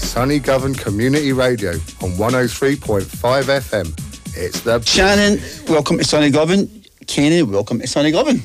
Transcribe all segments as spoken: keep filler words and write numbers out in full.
Sunny Govan Community Radio on one oh three point five F M. It's the... Shannon, welcome to Sunny Govan. Kenan, welcome to Sunny Govan.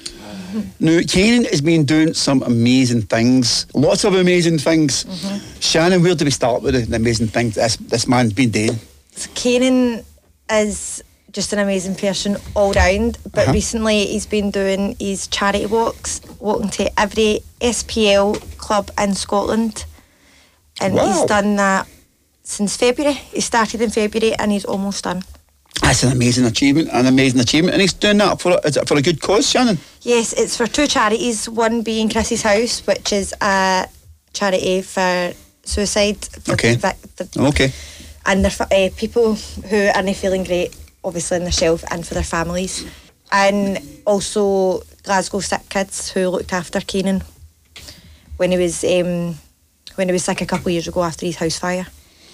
Now, Kenan has been doing some amazing things. Lots of amazing things. Mm-hmm. Shannon, where do we start with the amazing things this, this man's been doing? So Kenan is just an amazing person all round, but uh-huh. recently he's been doing his charity walks, walking to every S P L club in Scotland, and wow. he's done that since February. He started in February and he's almost done. That's an amazing achievement, an amazing achievement, and he's doing that for, is it for a good cause, Shannon? Yes, it's for two charities, one being Chris's House, which is a charity for suicide. For okay. The, the, okay. And the uh, people who aren't feeling great, obviously in themselves and for their families. And also Glasgow Sick Kids, who looked after Kenan when he was um, when he was sick a couple of years ago after his house fire.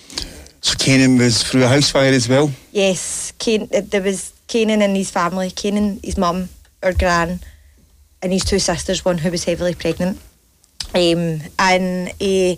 So Kenan was through a house fire as well? Yes, Ken, there was Kenan and his family, Kenan, his mum, her gran, and his two sisters, one who was heavily pregnant. Um, and he,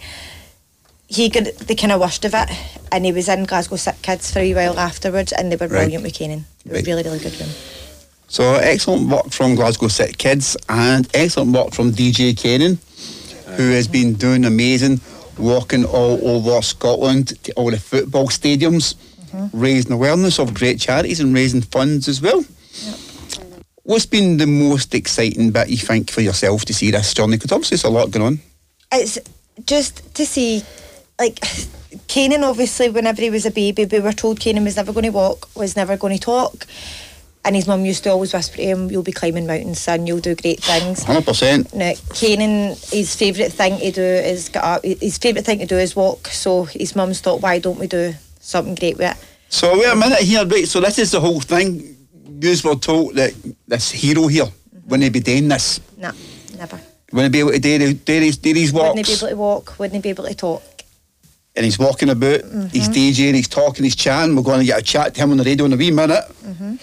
he got the kind of worst of it, and he was in Glasgow Sick Kids for a wee while afterwards, and they were brilliant right. with Kenan. It was right. really, really good with him. So excellent work from Glasgow Sick Kids, and excellent work from D J Kenan, who has been doing amazing, walking all over Scotland to all the football stadiums, mm-hmm. raising awareness of great charities and raising funds as well. Yep. What's been the most exciting bit you think for yourself to see this journey? Because obviously there's a lot going on. It's just to see, like, Kenan, obviously whenever he was a baby, we were told Kenan was never going to walk, was never going to talk. And his mum used to always whisper to him, you'll be climbing mountains, son, you'll do great things. one hundred percent. Now, Kenan, his favourite thing to do is get up. His favourite thing to do is walk. So his mum's thought, why don't we do something great with it? So wait a minute here, right, so this is the whole thing. You were told that this hero here, mm-hmm. wouldn't he be doing this? No, never. Wouldn't he be able to do, do, his, do his walks? Wouldn't he be able to walk, wouldn't he be able to talk? And he's walking about, mm-hmm. he's DJing, he's talking, he's chatting. We're going to get a chat to him on the radio in a wee minute. Mm-hmm.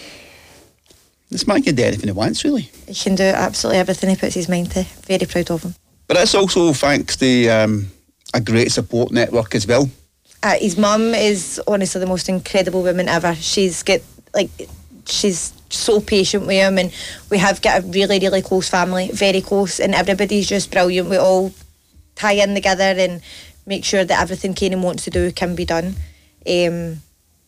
This man can do anything he wants, really. He can do absolutely everything he puts his mind to. Very proud of him. But that's also thanks to um, a great support network as well. Uh, his mum is honestly the most incredible woman ever. She's got, like, she's so patient with him, and we have got a really, really close family, very close, and everybody's just brilliant. We all tie in together and make sure that everything Kenan wants to do can be done. Um,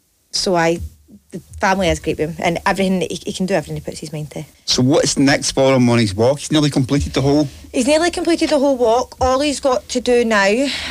so I... The family is great with him, and everything he, he can do everything he puts his mind to. So what's next for him on his walk? He's nearly completed the whole... He's nearly completed the whole walk. All he's got to do now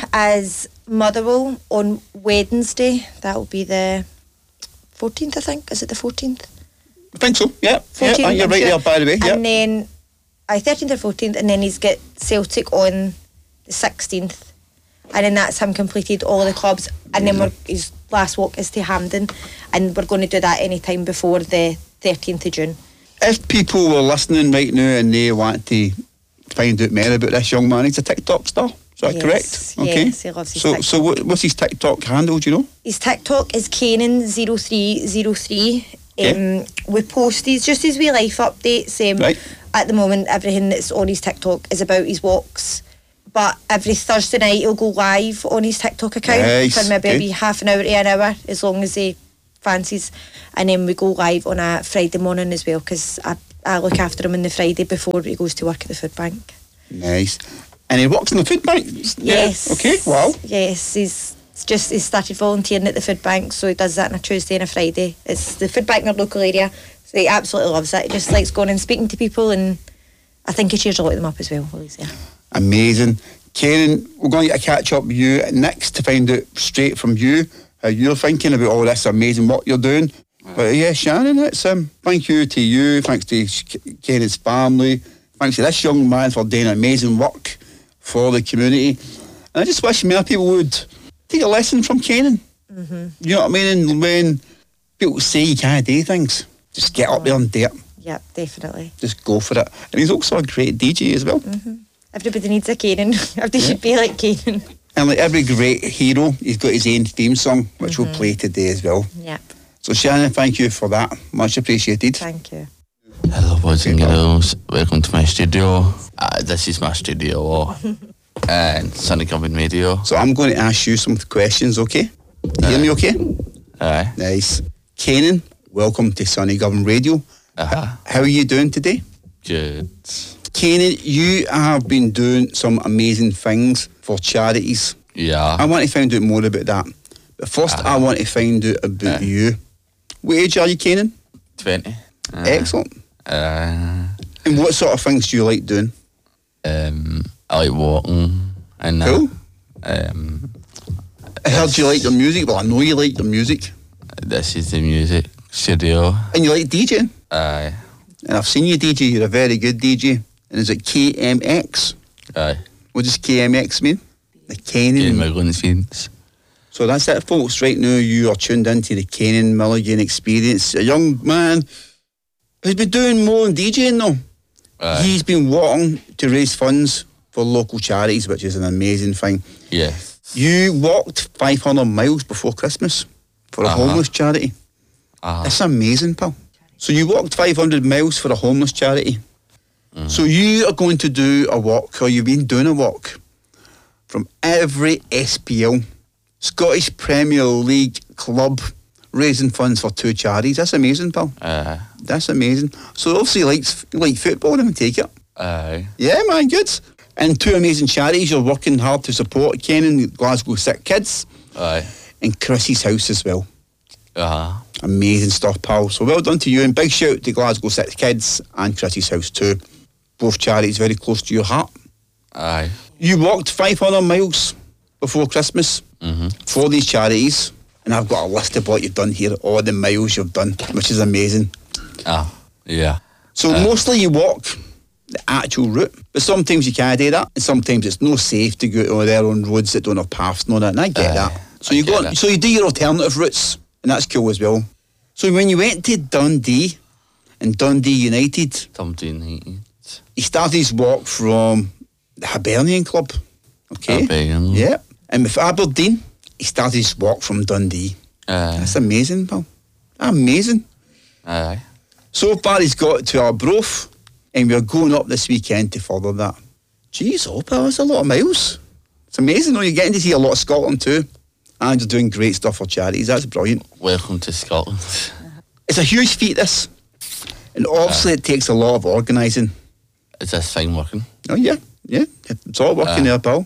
is Motherwell on Wednesday. That'll be the fourteenth, I think. Is it the fourteenth? I think so, yeah. fourteenth, yeah, you're I'm right sure. there, by the way. And yeah. then, uh, thirteenth or fourteenth, and then he's got Celtic on the sixteenth. And then that's him completed all the clubs, and then we're, his last walk is to Hampden, and we're going to do that any time before the thirteenth of June. If people were listening right now and they want to find out more about this young man, he's a TikTok star, is that yes, correct? Okay. Yes, he loves his so, TikTok. So what, what's his TikTok handle, do you know? His TikTok is Kenan zero three zero three. Um, yeah. We post these, just his wee life updates. Um, right. At the moment, everything that's on his TikTok is about his walks. But every Thursday night he'll go live on his TikTok account nice. for maybe okay. a wee half an hour to an hour, as long as he fancies. And then we go live on a Friday morning as well, because I, I look after him on the Friday before he goes to work at the food bank. Nice. And he works in the food bank? Yes. Yeah. Okay, wow. Yes, he's just he started volunteering at the food bank, so he does that on a Tuesday and a Friday. It's the food bank in our local area, so he absolutely loves it. He just likes going and speaking to people, and I think he cheers a lot of them up as well, will he say. Amazing. Kenan, we're going to get a catch up with you next to find out straight from you how you're thinking about all this amazing work you're doing. Right. But yeah, Shannon, it's um, thank you to you, thanks to Kenan's family, thanks to this young man for doing amazing work for the community. And I just wish more people would take a lesson from Kenan. Mm-hmm. You know what I mean? And when people say you can't do things, just get oh. up there and do it. Yep, definitely. Just go for it. And he's also a great D J as well. Mm-hmm. Everybody needs a Kenan. Everybody yeah. should be like Kenan. And like every great hero, he's got his own theme song, which mm-hmm. we'll play today as well. Yep. So Shannon, thank you for that. Much appreciated. Thank you. Hello boys and girls, welcome to my studio. Uh, this is my studio. And Sunny Govan Radio. So I'm going to ask you some questions, okay? You hear me okay? Aye. Nice. Kenan, welcome to Sunny Govan Radio. Uh-huh. How are you doing today? Good. Kenan, you have been doing some amazing things for charities. Yeah. I want to find out more about that. But first, Uh-huh. I want to find out about Uh. you. What age are you, Kenan? twenty. Uh, Excellent. Uh, And what sort of things do you like doing? um, I like walking and that. Cool. Um, I heard you like your music. Well, I know you like your music. this is the music studio. And you like DJing. Aye. And I've seen you D J. You're a very good D J. And is it K M X? Aye. What does K M X mean? The Getting Kenan. Milligan scenes. So that's it, folks. Right now, you are tuned into the Kenan Milligan Experience. A young man who's been doing more than DJing though. Aye. He's been walking to raise funds for local charities, which is an amazing thing. Yes. You walked five hundred miles before Christmas for a Uh-huh. homeless charity. Uh, That's amazing, pal. So you walked five hundred miles for a homeless charity. Mm-hmm. So you are going to do a walk, or you've been doing a walk, from every S P L, Scottish Premier League club, raising funds for two charities. That's amazing, pal. uh, That's amazing. So obviously you like, you like football, then take it. aye. Yeah, man, good. And two amazing charities you're working hard to support, Kenan, Glasgow Sick Kids, Aye. and Chrissy's House as well. Uh-huh. Amazing stuff, pal. So well done to you, and big shout out to Glasgow Sick Kids and Chrissy's House too. Both charities very close to your heart. Aye. You walked five hundred miles before Christmas Mm-hmm. for these charities, and I've got a list of what you've done here, all the miles you've done, which is amazing. Ah. Yeah. So Uh. mostly you walk the actual route, but sometimes you can't do that, and sometimes it's no safe to go on their own roads that don't have paths and all that, and I get Aye, that. So I you get go, that. so you do your alternative routes, and that's cool as well. So when you went to Dundee and Dundee United, Something United. he started his walk from the Hibernian Club. Okay. Hibernian. Yeah. And with Aberdeen, he started his walk from Dundee. Aye. That's amazing, pal. Amazing. Aye. So far he's got to Arbroath, and we're going up this weekend to further that. Jeez, oh pal, that's a lot of miles. It's amazing, though. You're getting to see a lot of Scotland too. And you're doing great stuff for charities. That's brilliant. Welcome to Scotland. It's a huge feat, this. And obviously it takes a lot of organising. Is this thing working? Oh, yeah, yeah. It's all working Ah. there, pal.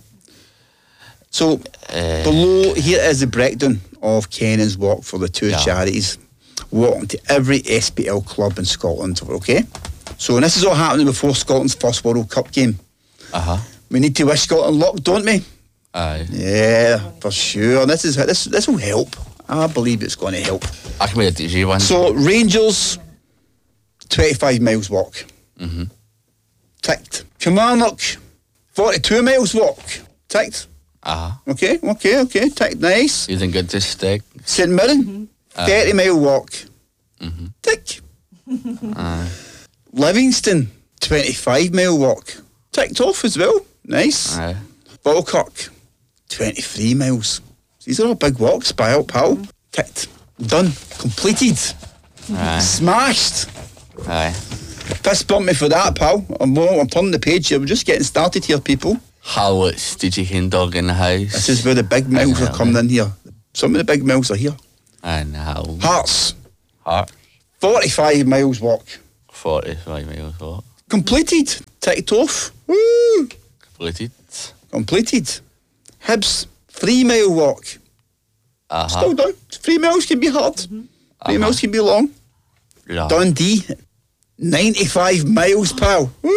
So, Uh, below, here is the breakdown of Kenan's walk for the two Yeah. charities. Walking to every S P L club in Scotland, okay? So, and this is all happening before Scotland's first World Cup game. Uh-huh. We need to wish Scotland luck, don't we? Aye. Yeah, for sure. And this is this this will help. I believe it's going to help. I can be a D J one. So, Rangers, twenty-five miles walk. Mm-hmm. Ticked. Kilmarnock, forty-two miles walk. Ticked. Uh-huh. Okay, okay, okay. Ticked. Nice. Using good to stick. St Mirren, thirty mile walk. Mm-hmm. Tick. Aye. Livingston, twenty-five mile walk. Ticked off as well. Nice. Aye. Falkirk, twenty-three miles. These are all big walks, pal, pal. Ticked. Done. Completed. Aye. Smashed. Aye. Fist bump me for that, pal. I'm, I'm turning the page here. We're just getting started here, people. How it's D J Hen Dog in the house. This is where the big miles are coming in here. Some of the big miles are here. And how Hearts, Heart forty-five miles walk. forty-five miles walk. Completed. Ticked off. Woo! Completed. Completed. Hibs, three mile walk. Uh-huh. Still done. Three miles can be hard. Three Uh-huh. miles can be long. Yeah. Dundee, ninety-five miles, pal. Woo!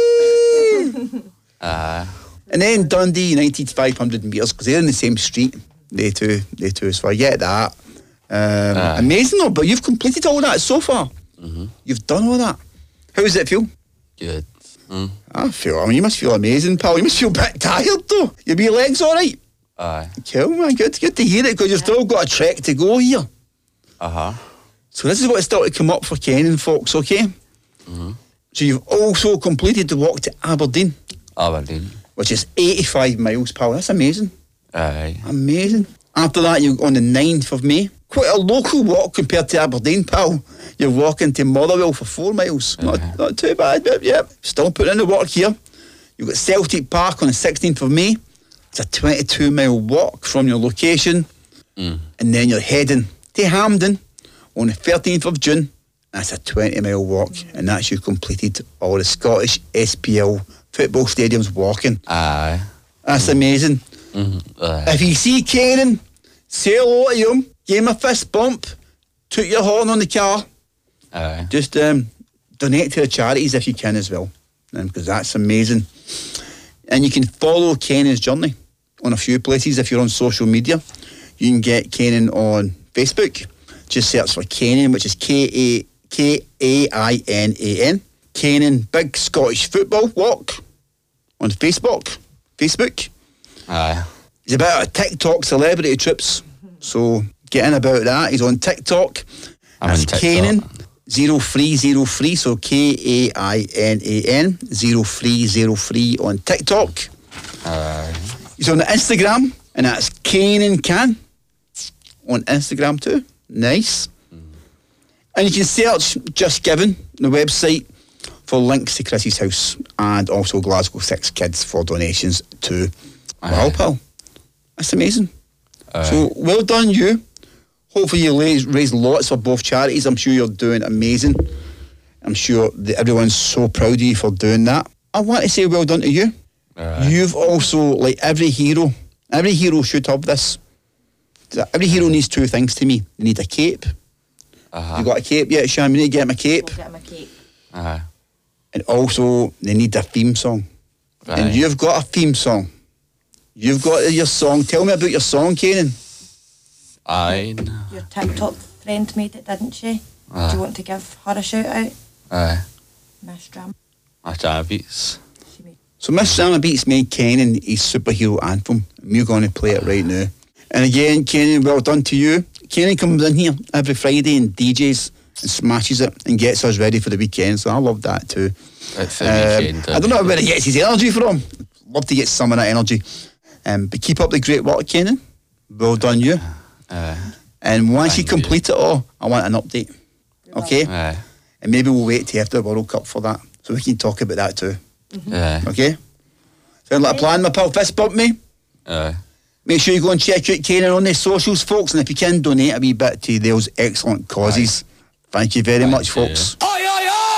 Uh, And then Dundee United five hundred metres, because they're in the same street. They too, they too. So I get that. Um, Aye. amazing though, but you've completed all that so far. mm-hmm. You've done all that. How does it feel? Good. Mm. I feel, I mean, you must feel amazing, pal. You must feel a bit tired though. Your wee legs all right? Aye. Cool, man. Good, good to hear it, because you've still got a trek to go here. Uh-huh. So this is what still to come up for Kenan, folks, okay? Mm-hmm. So you've also completed the walk to Aberdeen, Aberdeen. which is eighty-five miles, pal. That's amazing. Aye. Amazing. After that, you're on the ninth of May. Quite a local walk compared to Aberdeen, pal. You're walking to Motherwell for four miles. Not, Uh-huh. not too bad, but yeah, still putting in the work here. You've got Celtic Park on the sixteenth of May. It's a twenty-two mile walk from your location. Mm. And then you're heading to Hampden on the thirteenth of June. That's a twenty mile walk. And that's you completed all the Scottish S P L football stadiums walking. Aye. That's amazing. Mm-hmm. Aye. If you see Kieran, say hello to him, give him a fist bump, toot your horn on the car. Aye. Just um, donate to the charities if you can as well, because um, that's amazing. And you can follow Kenan's journey on a few places if you're on social media. You can get Kenan on Facebook. Just search for Kenan, which is K A K A I N A N. Kenan Big Scottish Football Walk on Facebook. Facebook. Aye. He's about a TikTok celebrity trips, so get in about that. He's on TikTok. I'm That's on TikTok. Kenan zero three zero three, so K A I N A N zero three zero three on TikTok. Aye. He's on the Instagram, and that's Kenan Can on Instagram too. Nice. Mm. And you can search Just Giving, the website, for links to Chrissy's house and also Glasgow Six Kids for donations too. Wow, pal. That's amazing. Aye. So, well done, you. Hopefully you raise, raise lots for both charities. I'm sure you're doing amazing. I'm sure that everyone's so proud of you for doing that. I want to say well done to you. Aye. You've also, like every hero, every hero should have this. Every hero needs two things to me. They need a cape. Uh-huh. You got a cape yet, Sham? You need to get him a cape. We'll get him a cake. Aye. And also, they need a theme song. Right. And you've got a theme song. You've got your song. Tell me about your song, Kenan. Aye. Your TikTok friend made it, didn't she? Aye. Do you want to give her a shout out? Aye. Miss Dram. My jam beats. She made So Miss Drama Beats made Kenan his superhero anthem. And we're going to play it right now. And again, Kenan, well done to you. Kenan comes in here every Friday and D Js and smashes it and gets us ready for the weekend. So I love that too. It's the Um, weekend. I don't know where he gets his energy from. Love to get some of that energy. Um, but keep up the great work, Kenan. Well done, you. Aye. And once you Thank you. complete it all, I want an update. Okay? Aye. And maybe we'll wait till after the World Cup for that. So we can talk about that too. Aye. Okay? Sound like a plan, my pal? Fist bump me. Aye. Make sure you go and check out Kenan on the socials, folks. And if you can, donate a wee bit to those excellent causes. Thank you very Thank much, you. folks. Oi!